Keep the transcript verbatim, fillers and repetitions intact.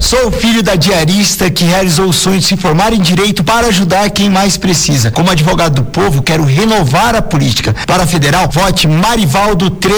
Sou filho da diarista que realizou o sonho de se formar em direito para ajudar quem mais precisa. Como advogado do povo, quero renovar a política. Para a federal, vote Marivaldo treze